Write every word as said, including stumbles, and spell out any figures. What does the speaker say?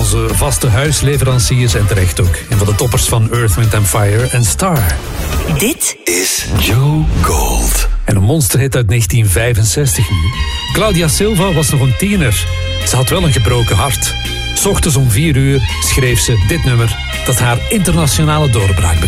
onze vaste huisleveranciers en terecht ook. En van de toppers van Earth, Wind and Fire en Star. Dit is Joe Gold. En een monsterhit uit negentien vijfenzestig nu. Claudia Silva was nog een tiener. Ze had wel een gebroken hart. 's Ochtends om vier uur schreef ze dit nummer dat haar internationale doorbraak betekende.